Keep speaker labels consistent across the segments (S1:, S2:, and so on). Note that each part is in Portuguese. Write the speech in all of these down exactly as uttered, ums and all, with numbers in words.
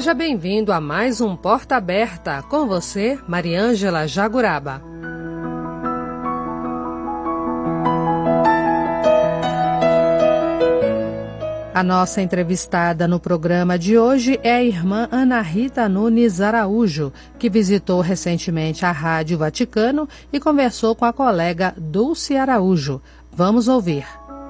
S1: Seja bem-vindo a mais um Porta Aberta. Com você, Mariângela Jaguraba. A nossa entrevistada no programa de hoje é a irmã Ana Rita Nunes Araújo, que visitou recentemente a Rádio Vaticano e conversou com a colega Dulce Araújo. Vamos ouvir.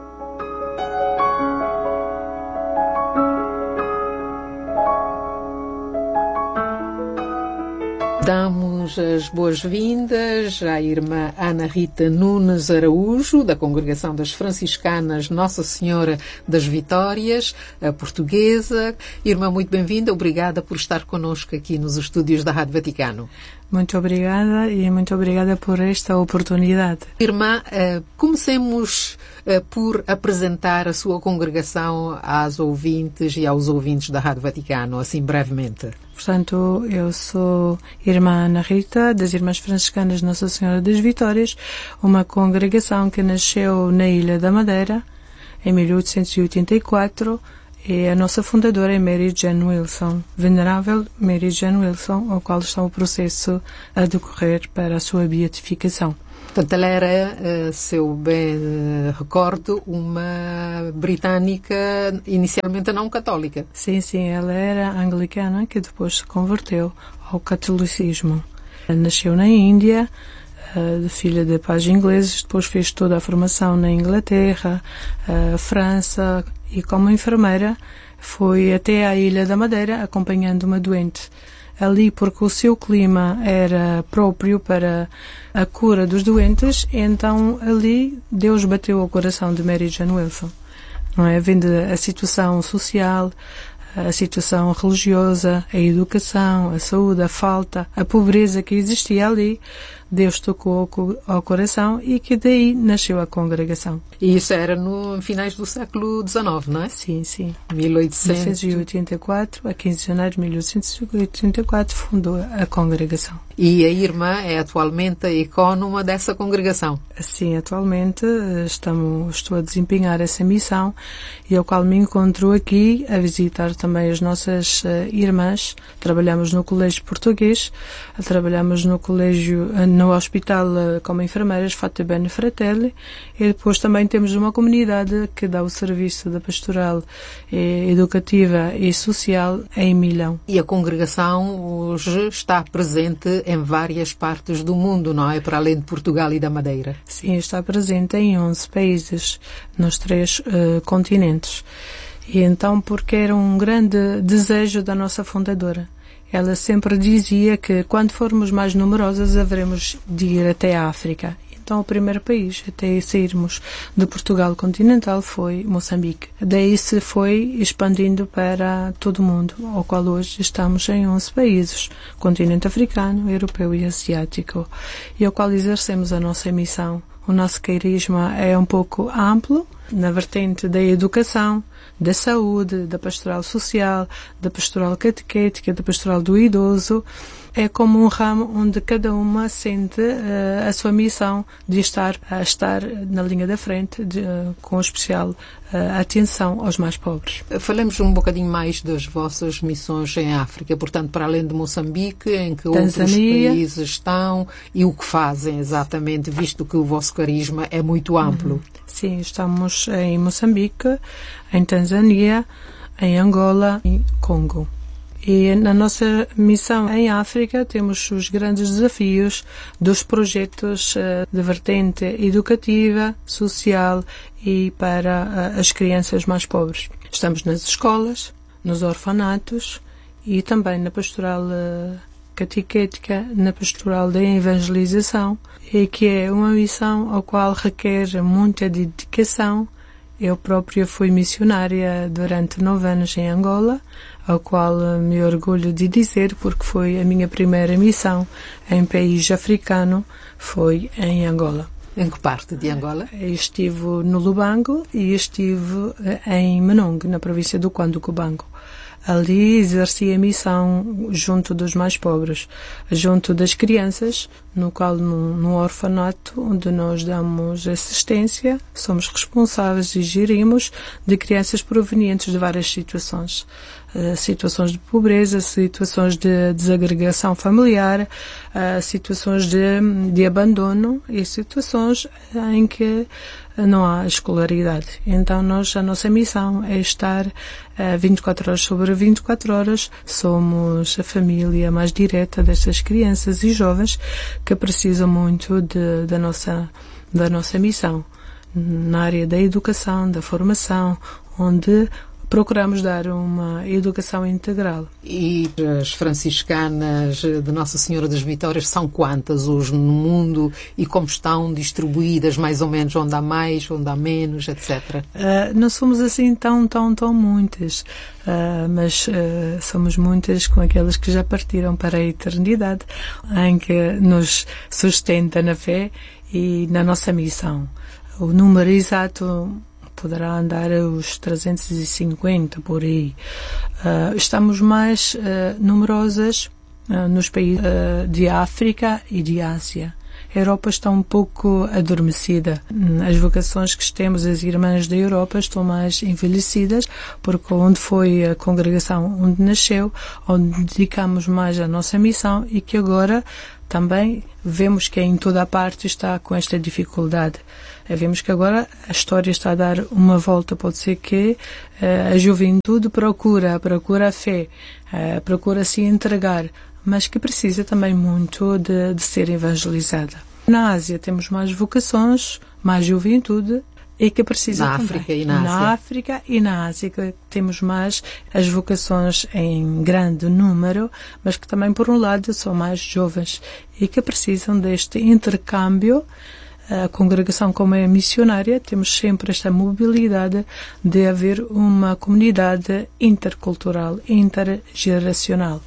S1: Damos as boas-vindas à irmã Ana Rita Nunes Araújo, da Congregação das Franciscanas Nossa Senhora das Vitórias, a portuguesa. Irmã, muito bem-vinda. Obrigada por estar connosco aqui nos estúdios da Rádio Vaticano.
S2: Muito obrigada e muito obrigada por esta oportunidade.
S1: Irmã, comecemos por apresentar a sua congregação às ouvintes e aos ouvintes da Rádio Vaticano, assim brevemente.
S2: Portanto, eu sou irmã Ana Rita, das Irmãs Franciscanas Nossa Senhora das Vitórias, uma congregação que nasceu na Ilha da Madeira, em mil oitocentos e oitenta e quatro, e a nossa fundadora é Mary Jane Wilson, Venerável Mary Jane Wilson, ao qual está o processo a decorrer para a sua beatificação.
S1: Portanto, ela era, se eu bem recordo, uma britânica inicialmente não católica.
S2: Sim, sim, ela era anglicana que depois se converteu ao catolicismo. Nasceu na Índia, de filha de pais ingleses, depois fez toda a formação na Inglaterra, França, e como enfermeira foi até à Ilha da Madeira acompanhando uma doente. Ali, porque o seu clima era próprio para a cura dos doentes, então ali Deus bateu ao coração de Mary Jane Wilson. Não é? Vendo a situação social, a situação religiosa, a educação, a saúde, a falta, a pobreza que existia ali, Deus tocou ao coração e que daí nasceu a congregação.
S1: E isso era no finais do século dezenove, não é?
S2: Sim, sim.
S1: mil oitocentos
S2: e oitenta e quatro, a quinze de janeiro de mil oitocentos e oitenta e quatro, fundou a congregação.
S1: E a irmã é atualmente a ecónoma dessa congregação?
S2: Sim, atualmente estamos, estou a desempenhar essa missão e ao qual me encontro aqui a visitar também as nossas uh, irmãs. Trabalhamos no Colégio Português, trabalhamos no Colégio, uh, no Hospital uh, como enfermeiras, Fate Bene Fratelli, e depois também temos uma comunidade que dá o serviço da pastoral eh, educativa e social em Milão.
S1: E a congregação hoje está presente em várias partes do mundo, não é? Para além de Portugal e da Madeira.
S2: Sim, está presente em onze países, nos três uh, continentes. E então, porque era um grande desejo da nossa fundadora. Ela sempre dizia que quando formos mais numerosas haveremos de ir até a África. Então o primeiro país até sairmos de Portugal continental foi Moçambique. Daí se foi expandindo para todo o mundo, ao qual hoje estamos em onze países, continente africano, europeu e asiático, e ao qual exercemos a nossa missão. O nosso carisma é um pouco amplo, na vertente da educação, da saúde, da pastoral social, da pastoral catequética, da pastoral do idoso. É como um ramo onde cada uma sente uh, a sua missão de estar a estar na linha da frente, de, uh, com especial uh, atenção aos mais pobres.
S1: Falemos um bocadinho mais das vossas missões em África, portanto, para além de Moçambique, em que
S2: Tanzânia,
S1: outros países estão e o que fazem exatamente, visto que o vosso carisma é muito amplo.
S2: Uhum. Sim, estamos em Moçambique, em Tanzânia, em Angola e Congo. E na nossa missão em África temos os grandes desafios dos projetos de vertente educativa, social e para as crianças mais pobres. Estamos nas escolas, nos orfanatos e também na pastoral catequética, na pastoral da evangelização, e que é uma missão ao qual requer muita dedicação. Eu própria fui missionária durante nove anos em Angola, ao qual me orgulho de dizer, porque foi a minha primeira missão em país africano, foi em Angola.
S1: Em que parte de Angola?
S2: Estive no Lubango e estive em Menong, na província do Cuando Cubango. ali exercia a missão junto dos mais pobres, junto das crianças, no qual no, no orfanato, onde nós damos assistência, somos responsáveis e gerimos de crianças provenientes de várias situações. Uh, situações de pobreza, situações de desagregação familiar, uh, situações de, de abandono e situações em que não há escolaridade. Então, nós, a nossa missão é estar uh, vinte e quatro horas sobre vinte e quatro horas. Somos a família mais direta destas crianças e jovens que precisam muito de, da, nossa, da nossa missão na área da educação, da formação, onde procuramos dar uma educação integral.
S1: E as franciscanas de Nossa Senhora das Vitórias são quantas hoje no mundo e como estão distribuídas, mais ou menos, onde há mais, onde há menos, etcétera?
S2: Uh, não somos assim tão, tão, tão muitas, uh, mas uh, somos muitas com aquelas que já partiram para a eternidade, em que nos sustenta na fé e na nossa missão. O número exato poderá andar os trezentos e cinquenta por aí. Uh, estamos mais uh, numerosas uh, nos países uh, de África e de Ásia. A Europa está um pouco adormecida. As vocações que temos, as irmãs da Europa, estão mais envelhecidas, porque onde foi a congregação onde nasceu, onde dedicamos mais a nossa missão e que agora também vemos que em toda a parte está com esta dificuldade. Vemos que agora a história está a dar uma volta. Pode ser que uh, a juventude procura, procura a fé, uh, procura se entregar, mas que precisa também muito de, de ser evangelizada. Na Ásia temos mais vocações, mais juventude e que precisa
S1: na
S2: também.
S1: África e na Ásia.
S2: Na África e na Ásia que temos mais as vocações em grande número, mas que também, por um lado, são mais jovens e que precisam deste intercâmbio. A congregação, como é missionária, temos sempre esta mobilidade de haver uma comunidade intercultural, intergeracional,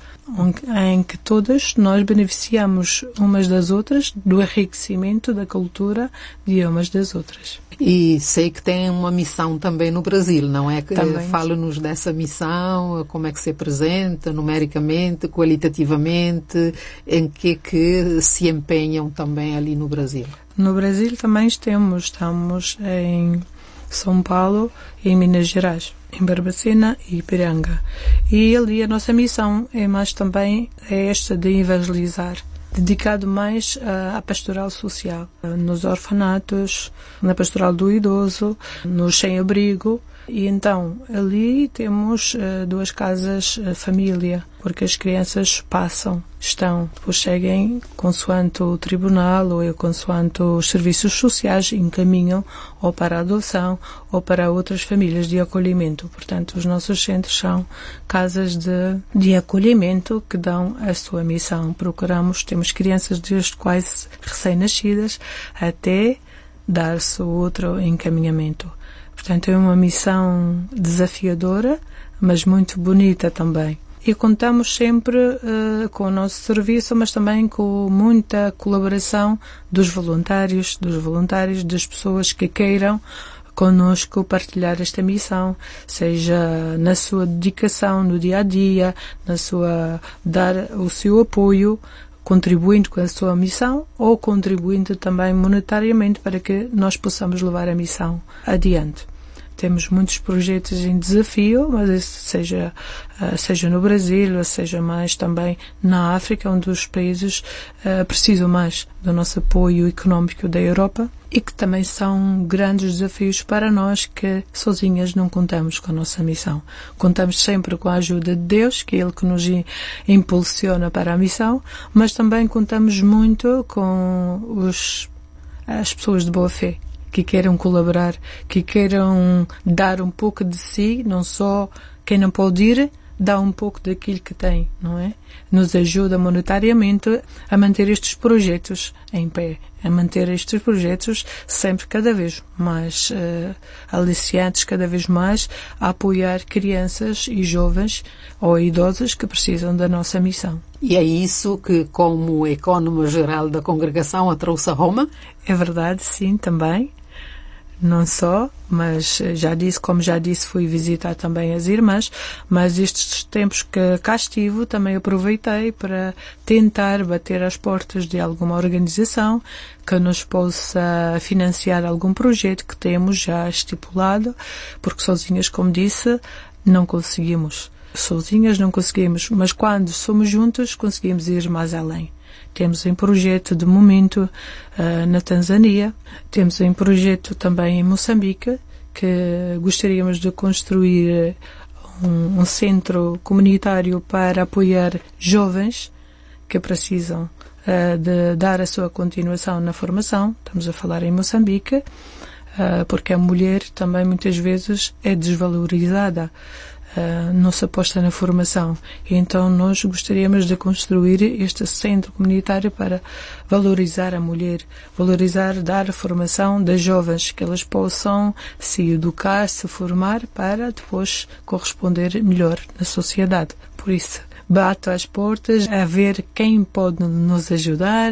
S2: em que todas nós beneficiamos umas das outras do enriquecimento da cultura de umas das outras.
S1: E sei que tem uma missão também no Brasil, não é?
S2: Também.
S1: Fala-nos dessa missão, como é que se apresenta, numericamente, qualitativamente, em que que se empenham também ali no Brasil.
S2: No Brasil também temos, estamos em São Paulo e em Minas Gerais, em Barbacena e Ipiranga. E ali a nossa missão é mais também é esta de evangelizar, dedicado mais à pastoral social, nos orfanatos, na pastoral do idoso, no sem-abrigo. E então, ali temos uh, duas casas uh, família, porque as crianças passam, estão, depois seguem consoante o tribunal ou consoante os serviços sociais, encaminham ou para a adoção ou para outras famílias de acolhimento. Portanto, os nossos centros são casas de, de acolhimento que dão a sua missão. Procuramos, temos crianças desde quase recém-nascidas até dar-se outro encaminhamento. Portanto, é uma missão desafiadora, mas muito bonita também. E contamos sempre uh, com o nosso serviço, mas também com muita colaboração dos voluntários, dos voluntários, das pessoas que queiram conosco partilhar esta missão, seja na sua dedicação no dia a dia, na sua dar o seu apoio, contribuindo com a sua missão ou contribuindo também monetariamente para que nós possamos levar a missão adiante. Temos muitos projetos em desafio, mas seja, seja no Brasil, seja mais também na África, onde os países uh, precisam mais do nosso apoio económico da Europa e que também são grandes desafios para nós que sozinhas não contamos com a nossa missão. Contamos sempre com a ajuda de Deus, que é Ele que nos impulsiona para a missão, mas também contamos muito com os, as pessoas de boa fé, que queiram colaborar, que queiram dar um pouco de si, não só quem não pode ir, dá um pouco daquilo que tem, não é? Nos ajuda monetariamente a manter estes projetos em pé, a manter estes projetos sempre cada vez mais uh, aliciantes, cada vez mais a apoiar crianças e jovens ou idosos que precisam da nossa missão.
S1: E é isso que, como ecónoma geral da congregação, a trouxe a Roma?
S2: É verdade, sim, também. não só, mas já disse, como já disse, fui visitar também as irmãs, mas estes tempos que cá estive também aproveitei para tentar bater às portas de alguma organização que nos possa financiar algum projeto que temos já estipulado, porque sozinhas, como disse, não conseguimos. Sozinhas não conseguimos, mas quando somos juntas conseguimos ir mais além. Temos em projeto, de momento, uh, na Tanzânia. Temos em projeto também em Moçambique, que gostaríamos de construir um, um centro comunitário para apoiar jovens que precisam uh, de dar a sua continuação na formação. Estamos a falar em Moçambique, uh, porque a mulher também muitas vezes é desvalorizada. Uh, não se aposta na formação. Então nós gostaríamos de construir este centro comunitário para valorizar a mulher, valorizar, dar formação das jovens, que elas possam se educar, se formar para depois corresponder melhor na sociedade. Por isso, bato às portas a ver quem pode nos ajudar,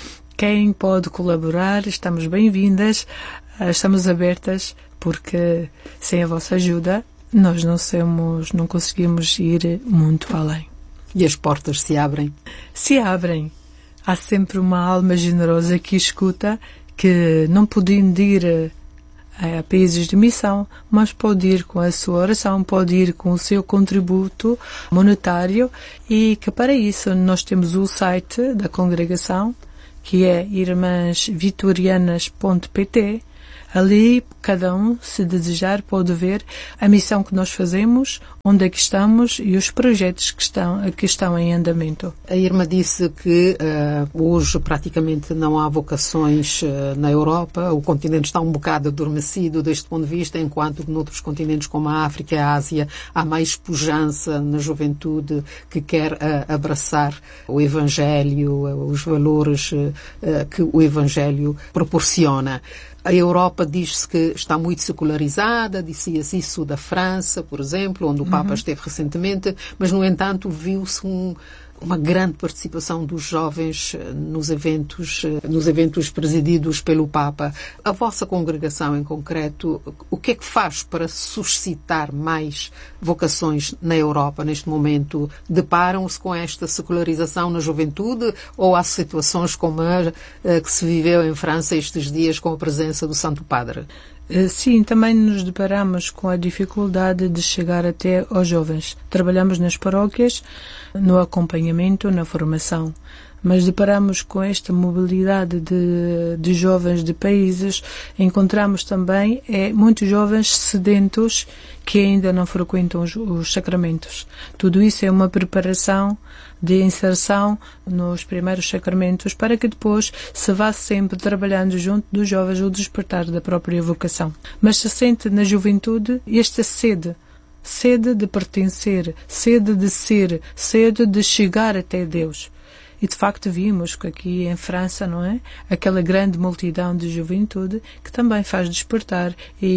S2: quem pode colaborar. Estamos bem-vindas, uh, estamos abertas, porque sem a vossa ajuda nós não somos, não conseguimos ir muito além.
S1: E as portas se abrem?
S2: Se abrem. Há sempre uma alma generosa que escuta, que não podendo ir a, a países de missão, mas pode ir com a sua oração, pode ir com o seu contributo monetário, e que para isso nós temos o site da congregação, que é irmãs vitorianas ponto pt. Ali, cada um, se desejar, pode ver a missão que nós fazemos, onde é que estamos e os projetos que estão, que estão em andamento.
S1: A irmã disse que uh, hoje praticamente não há vocações uh, na Europa. O continente está um bocado adormecido deste ponto de vista, enquanto que noutros continentes como a África e a Ásia há mais pujança na juventude que quer uh, abraçar o Evangelho, uh, os valores uh, uh, que o Evangelho proporciona. A Europa diz-se que está muito secularizada, dizia-se isso da França, por exemplo, onde o Papa uhum. esteve recentemente, mas, no entanto, viu-se um, uma grande participação dos jovens nos eventos, nos eventos presididos pelo Papa. A vossa congregação, em concreto, o que é que faz para suscitar mais vocações na Europa neste momento? Deparam-se com esta secularização na juventude, ou há situações como a que se viveu em França estes dias com a presença do Santo Padre?
S2: Sim, também nos deparamos com a dificuldade de chegar até aos jovens. Trabalhamos nas paróquias, no acompanhamento, na formação, mas deparamos com esta mobilidade de, de jovens de países. Encontramos também é, muitos jovens sedentos que ainda não frequentam os, os sacramentos. Tudo isso é uma preparação de inserção nos primeiros sacramentos, para que depois se vá sempre trabalhando junto dos jovens o despertar da própria vocação. Mas se sente na juventude esta sede, sede de pertencer, sede de ser, sede de chegar até Deus. E de facto vimos que aqui em França, não é? Aquela grande multidão de juventude que também faz despertar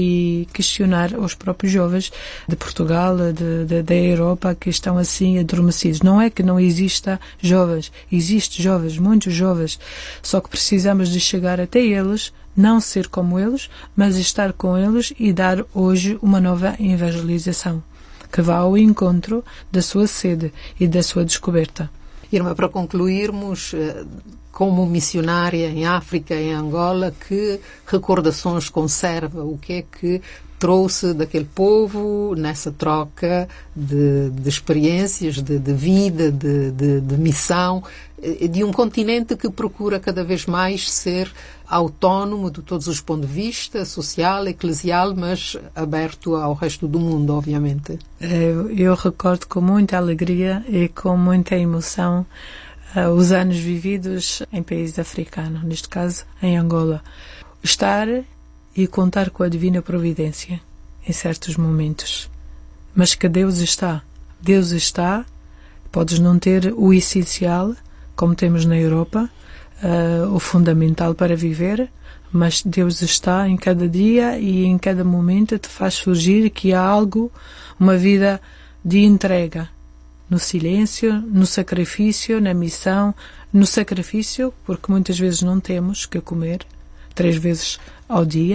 S2: e questionar os próprios jovens de Portugal, de, de, da Europa, que estão assim adormecidos. Não é que não exista jovens, existem jovens, muitos jovens, só que precisamos de chegar até eles, não ser como eles, mas estar com eles e dar hoje uma nova evangelização, que vá ao encontro da sua sede e da sua descoberta.
S1: Irmã, para concluirmos, como missionária em África, em Angola, que recordações conserva? O que é que trouxe daquele povo nessa troca de, de experiências, de, de vida, de, de, de missão, de um continente que procura cada vez mais ser autónomo de todos os pontos de vista, social, eclesial, mas aberto ao resto do mundo, obviamente?
S2: Eu, eu recordo com muita alegria e com muita emoção uh, os anos vividos em país africano, neste caso em Angola. Estar e contar com a divina providência em certos momentos. Mas que Deus está. Deus está. Podes não ter o essencial, como temos na Europa, uh, o fundamental para viver, mas Deus está em cada dia e em cada momento te faz surgir que há algo, uma vida de entrega, no silêncio, no sacrifício, na missão, no sacrifício, porque muitas vezes não temos que comer três vezes ao dia,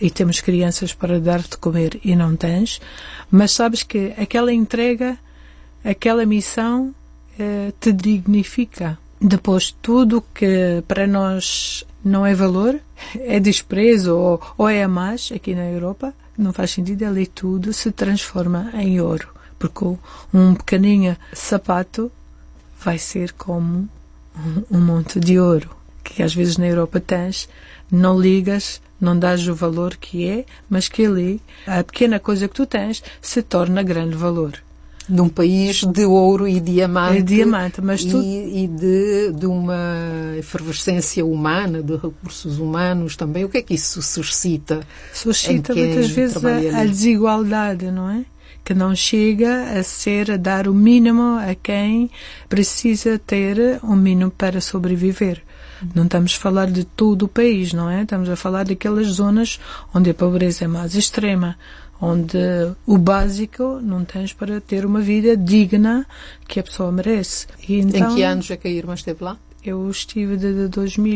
S2: e temos crianças para dar de comer e não tens, mas sabes que aquela entrega, aquela missão eh, te dignifica. Depois, tudo que para nós não é valor, é desprezo ou, ou é a mais, aqui na Europa, não faz sentido, ali tudo se transforma em ouro. Porque um pequenino sapato vai ser como um, um monte de ouro, que às vezes na Europa tens, não ligas, não dás o valor que é, mas que ali, a pequena coisa que tu tens, se torna grande valor.
S1: Num país de ouro e diamante,
S2: é diamante mas
S1: e,
S2: tu...
S1: e de, de uma efervescência humana, de recursos humanos também. O que é que isso suscita?
S2: Suscita muitas vezes a, a desigualdade, não é? Que não chega a ser, a dar o mínimo a quem precisa ter um mínimo para sobreviver. Não estamos a falar de todo o país, não é? Estamos a falar daquelas zonas onde a pobreza é mais extrema, onde o básico não tens para ter uma vida digna que a pessoa merece. E então,
S1: em que anos é que a irmã esteve lá?
S2: Eu estive de dois mil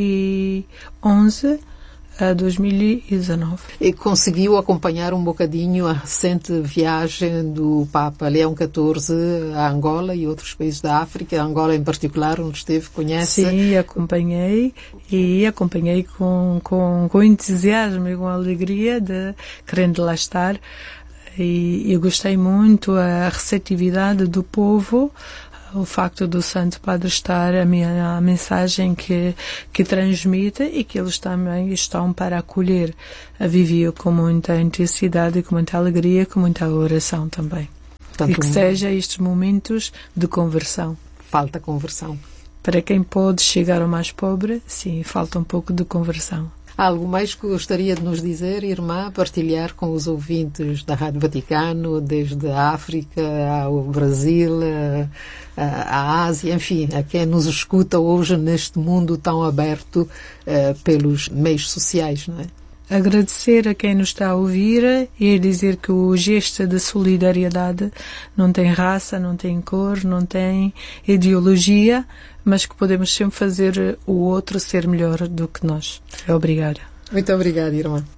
S2: e onze a dois mil e dezanove.
S1: E conseguiu acompanhar um bocadinho a recente viagem do Papa Leão catorze a Angola e outros países da África, a Angola em particular, onde esteve, conhece?
S2: Sim, acompanhei e acompanhei com, com, com entusiasmo e com alegria, de querendo lá estar, e eu gostei muito a receptividade do povo, o facto do Santo Padre estar, a minha a mensagem que, que transmite, e que eles também estão para acolher. A vivi com muita intensidade, com muita alegria, com muita oração também. Tanto e que um... seja estes momentos de conversão.
S1: Falta conversão.
S2: Para quem pode chegar ao mais pobre, sim, falta um pouco de conversão.
S1: Há algo mais que gostaria de nos dizer, irmã, partilhar com os ouvintes da Rádio Vaticano, desde a África ao Brasil, a, a Ásia, enfim, a quem nos escuta hoje neste mundo tão aberto uh, pelos meios sociais, não é?
S2: Agradecer a quem nos está a ouvir e dizer que o gesto de solidariedade não tem raça, não tem cor, não tem ideologia, mas que podemos sempre fazer o outro ser melhor do que nós. Obrigada.
S1: Muito obrigada, irmã.